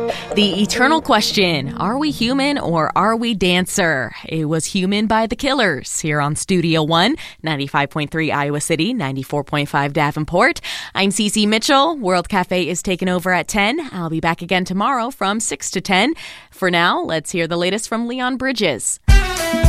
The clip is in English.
The eternal question, are we human or are we dancer? It was Human by the Killers here on Studio One, 95.3 Iowa City, 94.5 Davenport. I'm Cece Mitchell. World Cafe is taking over at 10. I'll be back again tomorrow from 6 to 10. For now, let's hear the latest from Leon Bridges.